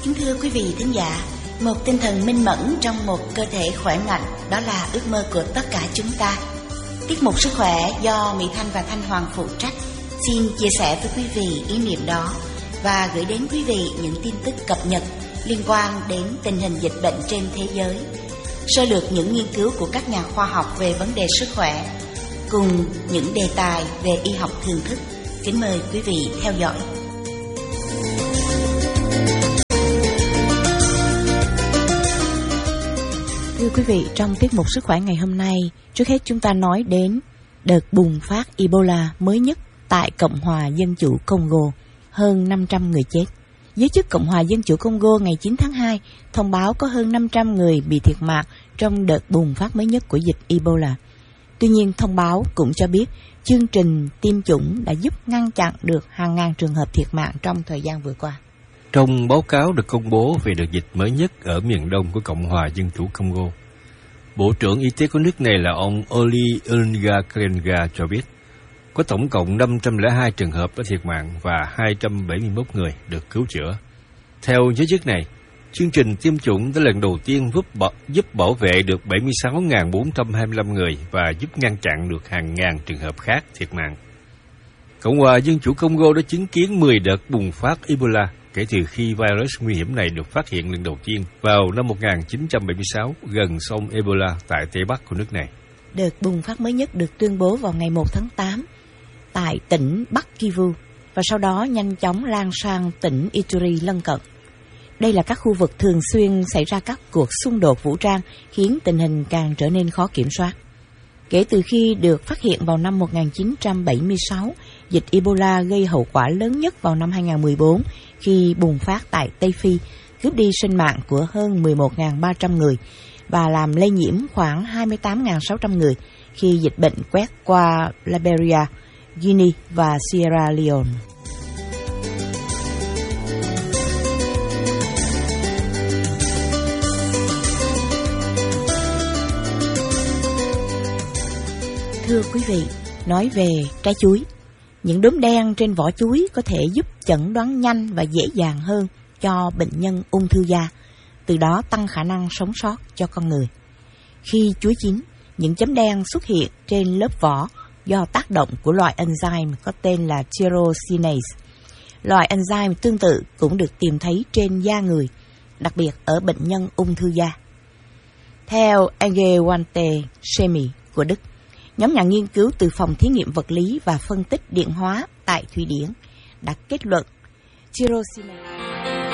Kính thưa quý vị thính giả, một tinh thần minh mẫn trong một cơ thể khỏe mạnh, đó là ước mơ của tất cả chúng ta. Tiết mục Sức khỏe do Mỹ Thanh và Thanh Hoàng phụ trách xin chia sẻ với quý vị ý niệm đó và gửi đến quý vị những tin tức cập nhật liên quan đến tình hình dịch bệnh trên thế giới, sơ lược những nghiên cứu của các nhà khoa học về vấn đề sức khỏe, cùng những đề tài về y học thường thức. Kính mời quý vị theo dõi. Thưa quý vị, trong tiết mục Sức khỏe ngày hôm nay, trước hết chúng ta nói đến đợt bùng phát Ebola mới nhất tại Cộng hòa Dân chủ Congo, hơn 500 người chết. Giới chức Cộng hòa Dân chủ Congo ngày 9 tháng 2 thông báo có hơn 500 người bị thiệt mạng trong đợt bùng phát mới nhất của dịch Ebola. Tuy nhiên, thông báo cũng cho biết chương trình tiêm chủng đã giúp ngăn chặn được hàng ngàn trường hợp thiệt mạng trong thời gian vừa qua. Trong báo cáo được công bố về đợt dịch mới nhất ở miền đông của Cộng hòa Dân chủ Congo, Bộ trưởng Y tế của nước này là ông Oli Ilunga cho biết có tổng cộng 502 trường hợp đã thiệt mạng và 271 người được cứu chữa. Theo giới chức này, chương trình tiêm chủng đã lần đầu tiên giúp bảo vệ được 76.425 người và giúp ngăn chặn được hàng ngàn trường hợp khác thiệt mạng. Cộng hòa Dân chủ Congo đã chứng kiến 10 đợt bùng phát Ebola kể từ khi virus nguy hiểm này được phát hiện lần đầu tiên vào năm 1976 gần sông Ebola tại Tây Bắc của nước này. Đợt bùng phát mới nhất được tuyên bố vào ngày 1 tháng 8 tại tỉnh Bắc Kivu và sau đó nhanh chóng lan sang tỉnh Ituri lân cận. Đây là các khu vực thường xuyên xảy ra các cuộc xung đột vũ trang khiến tình hình càng trở nên khó kiểm soát. Kể từ khi được phát hiện vào năm 1976, dịch Ebola gây hậu quả lớn nhất vào năm 2014 khi bùng phát tại Tây Phi, cướp đi sinh mạng của hơn 11.300 người và làm lây nhiễm khoảng 28.600 người khi dịch bệnh quét qua Liberia, Guinea và Sierra Leone. Thưa quý vị, nói về trái chuối, những đốm đen trên vỏ chuối có thể giúp chẩn đoán nhanh và dễ dàng hơn cho bệnh nhân ung thư da, từ đó tăng khả năng sống sót cho con người. Khi chuối chín, những chấm đen xuất hiện trên lớp vỏ do tác động của loại enzyme có tên là tyrosinase. Loại enzyme tương tự cũng được tìm thấy trên da người, đặc biệt ở bệnh nhân ung thư da. Theo Angewandte Chemie của Đức, nhóm nhà nghiên cứu từ phòng thí nghiệm vật lý và phân tích điện hóa tại Thụy Điển đã kết luận tyrosinase